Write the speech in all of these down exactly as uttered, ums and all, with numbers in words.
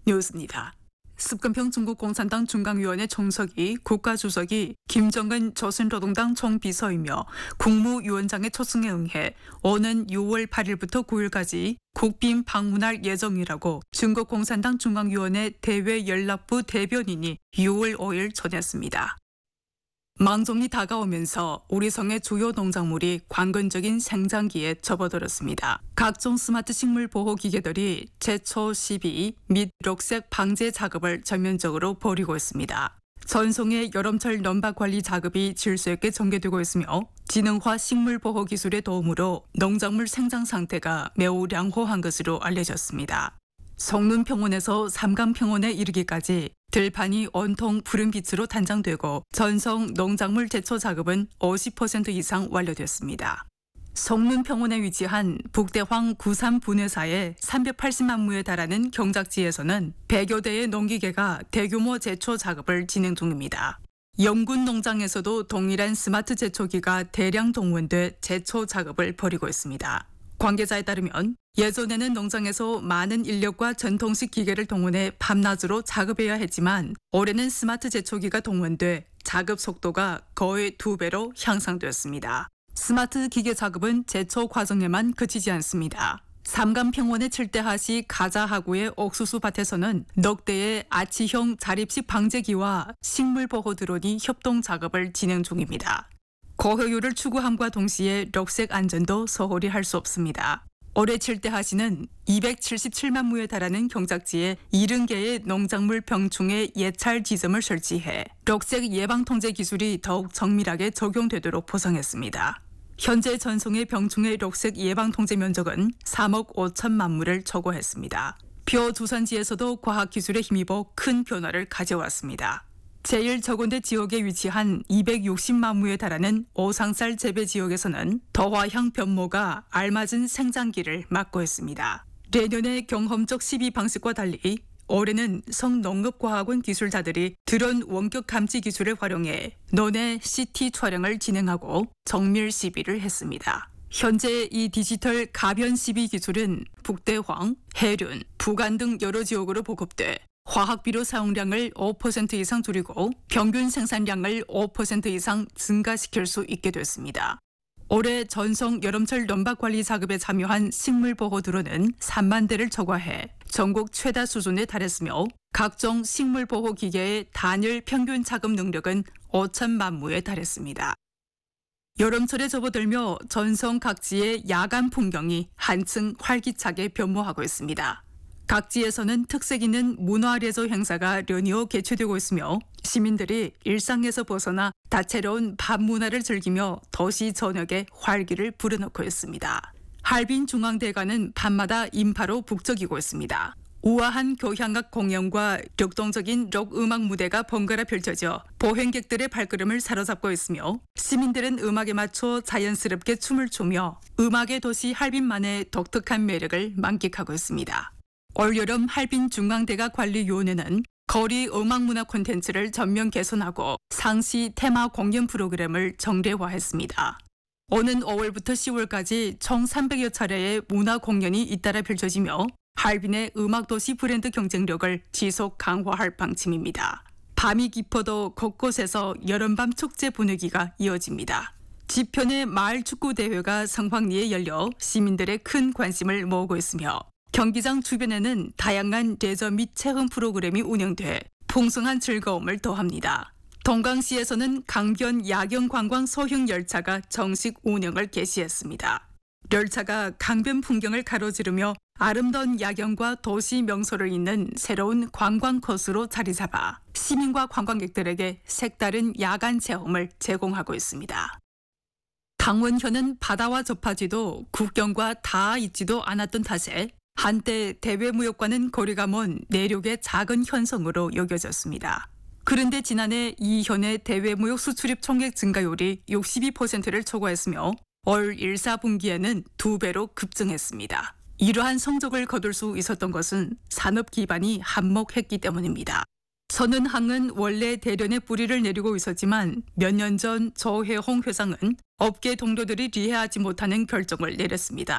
뉴스입니다. 습관평 중국 공산당 중앙위원회 총석이 국가주석이 김정은 조선노동당 총비서이며 국무위원장의 초청에 응해 오는 유월 팔일부터 구일까지 국빈 방문할 예정이라고 중국 공산당 중앙위원회 대외연락부 대변인이 유월 오일 전했습니다. 망종이 다가오면서 우리 성의 주요 농작물이 관건적인 생장기에 접어들었습니다. 각종 스마트 식물 보호 기계들이 제초 시비 및 녹색 방제 작업을 전면적으로 벌이고 있습니다. 전송의 여름철 넘박 관리 작업이 질서 있게 전개되고 있으며 지능화 식물 보호 기술의 도움으로 농작물 생장 상태가 매우良호한 것으로 알려졌습니다. 성눈평원에서 삼강평원에 이르기까지 들판이 온통 푸른 빛으로 단장되고 전성 농작물 제초 작업은 오십 퍼센트 이상 완료됐습니다. 성눈평원에 위치한 북대황 구삼 분회사의 삼백팔십만 무에 달하는 경작지에서는 백여 대의 농기계가 대규모 제초 작업을 진행 중입니다. 영군 농장에서도 동일한 스마트 제초기가 대량 동원돼 제초 작업을 벌이고 있습니다. 관계자에 따르면 예전에는 농장에서 많은 인력과 전통식 기계를 동원해 밤낮으로 작업해야 했지만 올해는 스마트 제초기가 동원돼 작업 속도가 거의 두 배로 향상되었습니다. 스마트 기계 작업은 제초 과정에만 그치지 않습니다. 삼감평원의 칠대하시 가자하구의 옥수수 밭에서는 넉 대의 아치형 자립식 방제기와 식물보호 드론이 협동 작업을 진행 중입니다. 고효율을 추구함과 동시에 녹색 안전도 소홀히 할 수 없습니다. 올해 칠대하시는 이백칠십칠만 무에 달하는 경작지에 칠십 개의 농작물 병충해 예찰 지점을 설치해 녹색 예방통제 기술이 더욱 정밀하게 적용되도록 보상했습니다. 현재 전송의 병충해 녹색 예방통제 면적은 삼억 오천만 무를 초과했습니다. 벼주산지에서도 과학기술에 힘입어 큰 변화를 가져왔습니다. 제일 적원대 지역에 위치한 이백육십만 무에 달하는 오상쌀 재배 지역에서는 더화향 변모가 알맞은 생장기를 맞고 있습니다. 내년의 경험적 시비 방식과 달리 올해는 성농업과학원 기술자들이 드론 원격 감지 기술을 활용해 논의 씨티 촬영을 진행하고 정밀 시비를 했습니다. 현재 이 디지털 가변 시비 기술은 북대황, 해륜, 부간 등 여러 지역으로 보급돼 화학비료 사용량을 오 퍼센트 이상 줄이고 평균 생산량을 오 퍼센트 이상 증가시킬 수 있게 됐습니다. 올해 전성 여름철 넘박 관리 작업에 참여한 식물보호 드론은 삼만 대를 초과해 전국 최다 수준에 달했으며 각종 식물보호 기계의 단일 평균 작업 능력은 오천만 무에 달했습니다. 여름철에 접어들며 전성 각지의 야간 풍경이 한층 활기차게 변모하고 있습니다. 각지에서는 특색 있는 문화레저 행사가 연이어 개최되고 있으며 시민들이 일상에서 벗어나 다채로운 밤 문화를 즐기며 도시 전역에 활기를 불어넣고 있습니다. 할빈 중앙대관은 밤마다 인파로 북적이고 있습니다. 우아한 교향악 공연과 격동적인 록 음악 무대가 번갈아 펼쳐져 보행객들의 발걸음을 사로잡고 있으며 시민들은 음악에 맞춰 자연스럽게 춤을 추며 음악의 도시 할빈만의 독특한 매력을 만끽하고 있습니다. 올여름 할빈 중앙대가 관리위원회는 거리 음악문화 콘텐츠를 전면 개선하고 상시 테마 공연 프로그램을 정례화했습니다. 오는 오월부터 시월까지 총 삼백여 차례의 문화 공연이 잇따라 펼쳐지며 할빈의 음악도시 브랜드 경쟁력을 지속 강화할 방침입니다. 밤이 깊어도 곳곳에서 여름밤 축제 분위기가 이어집니다. 지편의 마을 축구 대회가 성황리에 열려 시민들의 큰 관심을 모으고 있으며 경기장 주변에는 다양한 레저 및 체험 프로그램이 운영돼 풍성한 즐거움을 더합니다. 동강시에서는 강변 야경 관광 소형 열차가 정식 운영을 개시했습니다. 열차가 강변 풍경을 가로지르며 아름다운 야경과 도시 명소를 잇는 새로운 관광 코스로 자리 잡아 시민과 관광객들에게 색다른 야간 체험을 제공하고 있습니다. 당원현은 바다와 접하지도 국경과 닿아 있지도 않았던 탓에 한때 대외무역과는 거리가 먼 내륙의 작은 현성으로 여겨졌습니다. 그런데 지난해 이 현의 대외무역 수출입 총액 증가율이 육십이 퍼센트를 초과했으며 올 일, 사 분기에는 두 배로 급증했습니다. 이러한 성적을 거둘 수 있었던 것은 산업 기반이 한몫했기 때문입니다. 선은항은 원래 대련에 뿌리를 내리고 있었지만 몇 년 전 조혜홍 회장은 업계 동료들이 이해하지 못하는 결정을 내렸습니다.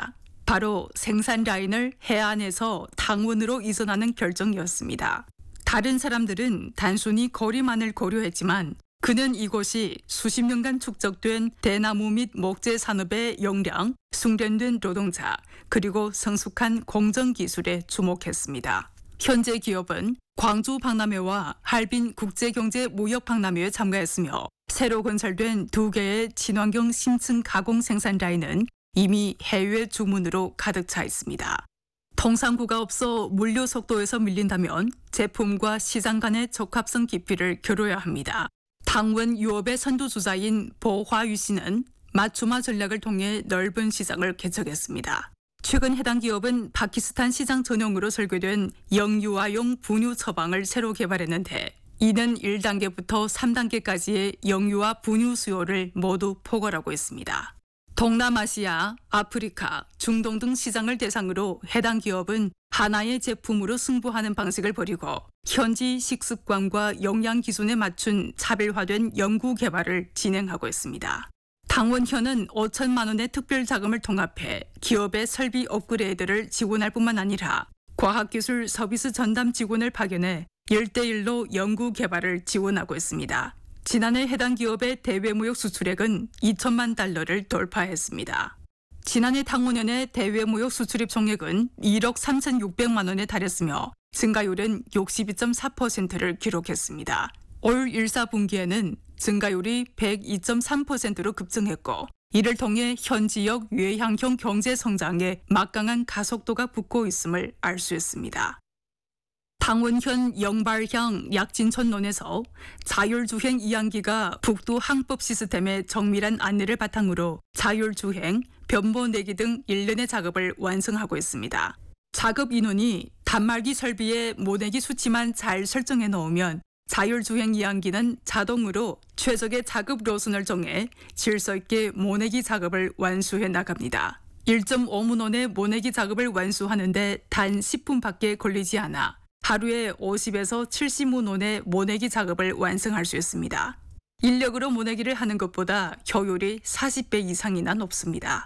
바로 생산 라인을 해안에서 당원으로 이전하는 결정이었습니다. 다른 사람들은 단순히 거리만을 고려했지만 그는 이곳이 수십 년간 축적된 대나무 및 목재 산업의 역량, 숙련된 노동자, 그리고 성숙한 공정 기술에 주목했습니다. 현재 기업은 광주 박람회와 할빈 국제경제무역 박람회에 참가했으며 새로 건설된 두 개의 친환경 심층 가공 생산 라인은 이미 해외 주문으로 가득 차 있습니다. 통상구가 없어 물류 속도에서 밀린다면 제품과 시장 간의 적합성 깊이를 겨뤄야 합니다. 당원 유업의 선두주자인 보화유 씨는 맞춤화 전략을 통해 넓은 시장을 개척했습니다. 최근 해당 기업은 파키스탄 시장 전용으로 설계된 영유아용 분유 처방을 새로 개발했는데 이는 일 단계부터 삼 단계까지의 영유아 분유 수요를 모두 포괄하고 있습니다. 동남아시아, 아프리카, 중동 등 시장을 대상으로 해당 기업은 하나의 제품으로 승부하는 방식을 버리고 현지 식습관과 영양 기준에 맞춘 차별화된 연구 개발을 진행하고 있습니다. 당원현은 오천만 원의 특별 자금을 통합해 기업의 설비 업그레이드를 지원할 뿐만 아니라 과학기술 서비스 전담 직원을 파견해 일 대일로 연구 개발을 지원하고 있습니다. 지난해 해당 기업의 대외 무역 수출액은 이천만 달러를 돌파했습니다. 지난해 당원연의 대외 무역 수출입 총액은 일억 삼천육백만 원에 달했으며 증가율은 육십이 점 사 퍼센트를 기록했습니다. 올 일, 사 분기에는 증가율이 백이 점 삼 퍼센트로 급증했고 이를 통해 현 지역 외향형 경제 성장에 막강한 가속도가 붙고 있음을 알 수 있습니다. 당원현 영발향 약진천론에서 자율주행 이항기가 북두 항법 시스템의 정밀한 안내를 바탕으로 자율주행, 변보내기 등 일련의 작업을 완성하고 있습니다. 작업 인원이 단말기 설비의 모내기 수치만 잘 설정해 놓으면 자율주행 이항기는 자동으로 최적의 작업 로선을 정해 질서 있게 모내기 작업을 완수해 나갑니다. 일 점 오 문원의 모내기 작업을 완수하는데 단 십 분밖에 걸리지 않아 하루에 오십에서 칠십 문원의 모내기 작업을 완성할 수 있습니다. 인력으로 모내기를 하는 것보다 효율이 사십 배 이상이나 높습니다.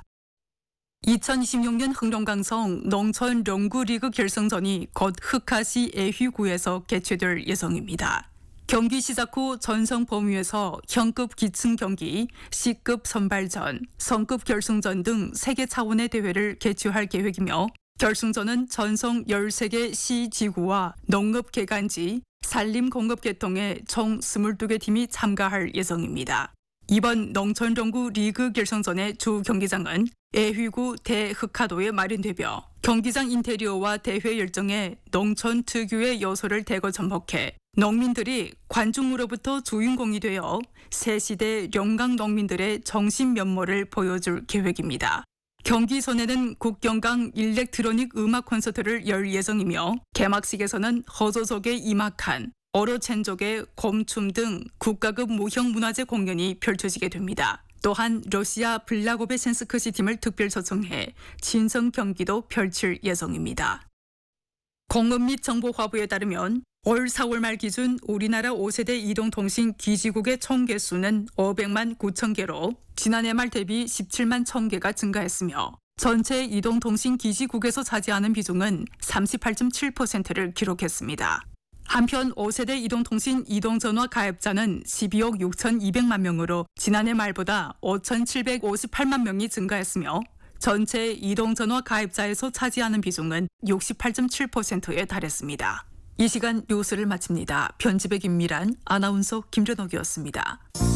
이천이십육 년 흥룡강성 농촌 농구리그 결승전이 곧 흑하시 애휘구에서 개최될 예정입니다. 경기 시작 후 전성 범위에서 현급 기층 경기, C급 선발전, 성급 결승전 등 세 개 차원의 대회를 개최할 계획이며 결승전은 전성 열세 개 시지구와 농업개간지, 산림공업계통의 총 스물두 개 팀이 참가할 예정입니다. 이번 농촌농구 리그 결승전의 주 경기장은 애휘구 대흑하도에 마련되며 경기장 인테리어와 대회 열정에 농촌 특유의 요소를 대거 접목해 농민들이 관중으로부터 주인공이 되어 새 시대 영광 농민들의 정신 면모를 보여줄 계획입니다. 경기 전에는 국경강 일렉트로닉 음악 콘서트를 열 예정이며 개막식에서는 허조족의 이막한, 어로첸족의 곰춤 등 국가급 무형문화재 공연이 펼쳐지게 됩니다. 또한 러시아 블라고베센스크시 팀을 특별 초청해 친선 경기도 펼칠 예정입니다. 공업 및 정보화부에 따르면 올 사월 말 기준 우리나라 오 세대 이동통신 기지국의 총 개수는 오백만 구천 개로 지난해 말 대비 십칠만 천 개가 증가했으며 전체 이동통신 기지국에서 차지하는 비중은 삼십팔 점 칠 퍼센트를 기록했습니다. 한편 오 세대 이동통신 이동전화 가입자는 십이억 육천이백만 명으로 지난해 말보다 오천칠백오십팔만 명이 증가했으며 전체 이동전화 가입자에서 차지하는 비중은 육십팔 점 칠 퍼센트에 달했습니다. 이 시간 뉴스를 마칩니다. 편집의 김미란, 아나운서 김준옥이었습니다.